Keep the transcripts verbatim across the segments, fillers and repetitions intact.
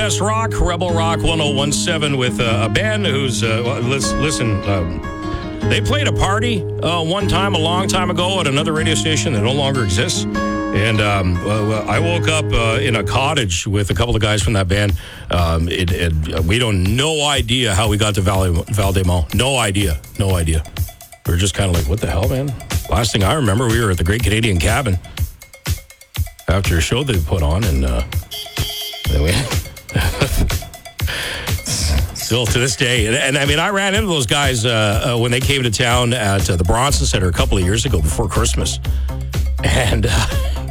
Best Rock, Rebel Rock one oh one seven with uh, a band who's, uh, well, listen, listen um, they played a party uh, one time a long time ago at another radio station that no longer exists. And um, well, I woke up uh, in a cottage with a couple of guys from that band. Um, it, it, we don't, no idea how we got to Val, Val des Monts. No idea. No idea. We were just kind of like, what the hell, man? Last thing I remember, we were at the Great Canadian Cabin after a show they put on, and uh, then we... Still to this day. And, and I mean, I ran into those guys uh, uh, when they came to town at uh, the Bronson Center a couple of years ago before Christmas. And uh,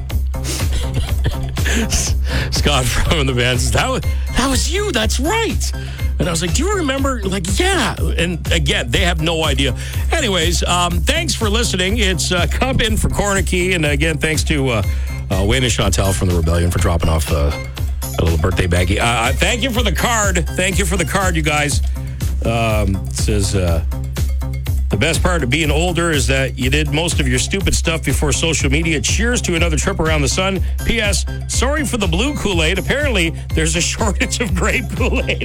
Scott from the band says, that was, that was you. That's right. And I was like, do you remember? Like, yeah. And again, they have no idea. Anyways, um, thanks for listening. It's uh, Cup In for Cornicky. And again, thanks to uh, uh, Wayne and Chantel from the Rebellion for dropping off uh, a little birthday baggie. Uh, thank you for the card. Thank you for the card, you guys. Um, it says, uh, the best part of being older is that you did most of your stupid stuff before social media. Cheers to another trip around the sun. P S. Sorry for the blue Kool-Aid. Apparently, there's a shortage of grape Kool-Aid.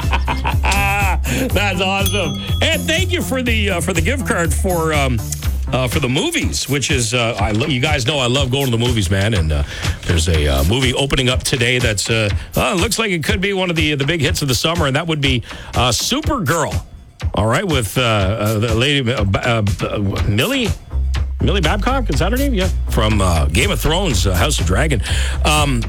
That's awesome. And thank you for the uh, for the gift card for um, uh, for the movies, which is uh, I lo- you guys know I love going to the movies, man. And uh, there's a uh, movie opening up today that's uh, uh, looks like it could be one of the the big hits of the summer, and that would be uh, Supergirl. All right, with uh, uh, the lady uh, uh, uh, Millie, Millie Babcock, is that her name? Yeah, from uh, Game of Thrones, uh, House of Dragon. Um,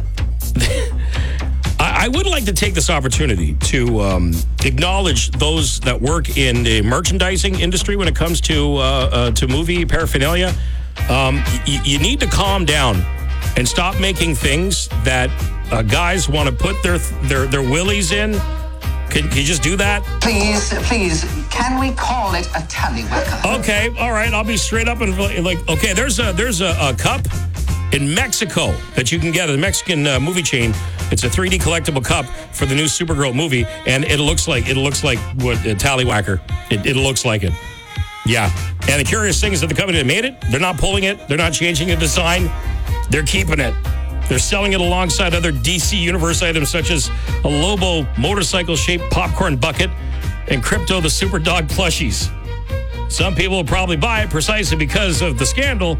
I, I would like to take this opportunity to um, acknowledge those that work in the merchandising industry when it comes to uh, uh, to movie paraphernalia. Um, y- you need to calm down and stop making things that uh, guys want to put their their their willies in. Can, can you just do that? Please, please, can we call it a tallywhacker? Okay, all right. I'll be straight up and like, okay, there's a there's a, a cup in Mexico that you can get at the Mexican uh, movie chain. It's a three D collectible cup for the new Supergirl movie, and it looks like it looks like what a tallywhacker. It, it looks like it. Yeah. And the curious thing is that the company that made it, they're not pulling it. They're not changing the design. They're keeping it. They're selling it alongside other D C Universe items such as a Lobo motorcycle-shaped popcorn bucket and Crypto the Super Dog plushies. Some people will probably buy it precisely because of the scandal,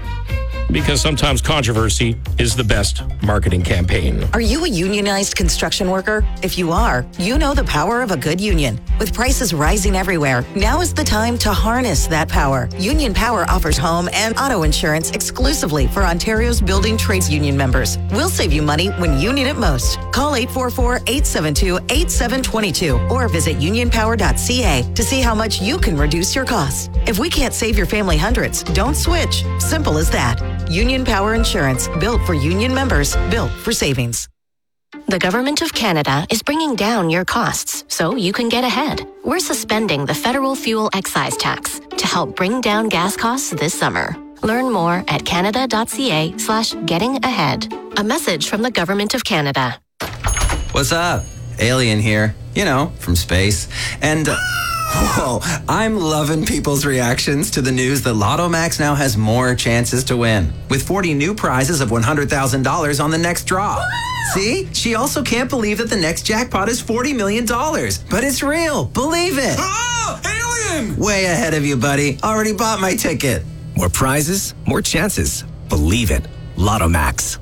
because sometimes controversy is the best marketing campaign. Are you a unionized construction worker? If you are, you know the power of a good union. With prices rising everywhere, now is the time to harness that power. Union Power offers home and auto insurance exclusively for Ontario's building trades union members. We'll save you money when you need it most. Call eight four four, eight seven two, eight seven two two or visit union power dot c a to see how much you can reduce your costs. If we can't save your family hundreds, don't switch. Simple as that. Union Power Insurance, built for union members, built for savings. The Government of Canada is bringing down your costs so you can get ahead. We're suspending the federal fuel excise tax to help bring down gas costs this summer. Learn more at canada.ca slash getting ahead. A message from the Government of Canada. What's up? Alien here. You know, from space. And... Uh, Whoa, I'm loving people's reactions to the news that Lotto Max now has more chances to win, with forty new prizes of one hundred thousand dollars on the next draw. See? She also can't believe that the next jackpot is forty million dollars. But it's real. Believe it. Oh, alien! Way ahead of you, buddy. Already bought my ticket. More prizes, more chances. Believe it. Lotto Max.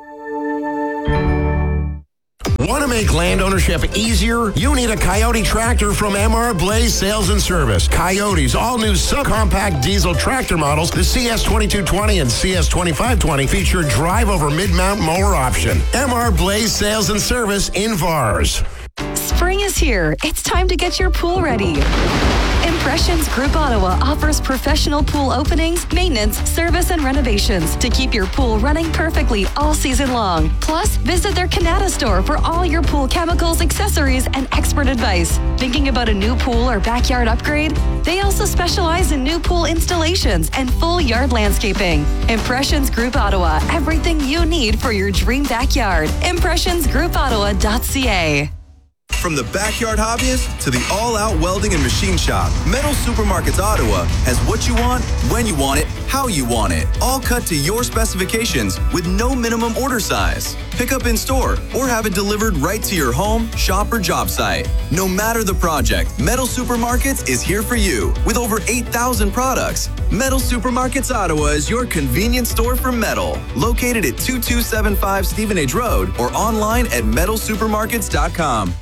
Want to make land ownership easier? You need a Coyote tractor from M R Blaze Sales and Service. Coyote's all-new subcompact diesel tractor models, the C S twenty-two twenty and C S twenty-five twenty, feature drive-over mid-mount mower option. M R Blaze Sales and Service in Vars. Spring is here. It's time to get your pool ready. Impressions Group Ottawa offers professional pool openings, maintenance, service, and renovations to keep your pool running perfectly all season long. Plus, visit their Canada store for all your pool chemicals, accessories, and expert advice. Thinking about a new pool or backyard upgrade? They also specialize in new pool installations and full yard landscaping. Impressions Group Ottawa, everything you need for your dream backyard. impressions group ottawa dot c a. From the backyard hobbyist to the all-out welding and machine shop, Metal Supermarkets Ottawa has what you want, when you want it, how you want it, all cut to your specifications with no minimum order size. Pick up in store or have it delivered right to your home, shop, or job site. No matter the project, Metal Supermarkets is here for you with over eight thousand products. Metal Supermarkets Ottawa is your convenience store for metal, located at two two seven five Stevenage Road or online at metal supermarkets dot com.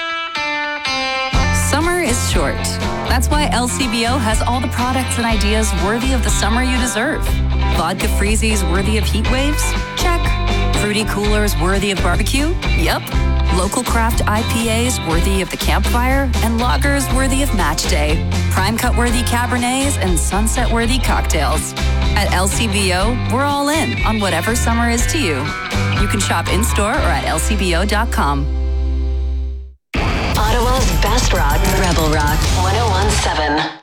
Summer is short. That's why L C B O has all the products and ideas worthy of the summer you deserve. Vodka freezies worthy of heat waves? Check. Fruity coolers worthy of barbecue? Yup. Local craft I P As worthy of the campfire? And lagers worthy of match day. Prime cut worthy Cabernets and sunset worthy cocktails. At L C B O, we're all in on whatever summer is to you. You can shop in-store or at L C B O dot com. Ottawa's best rock, Rebel Rock, one oh one point seven.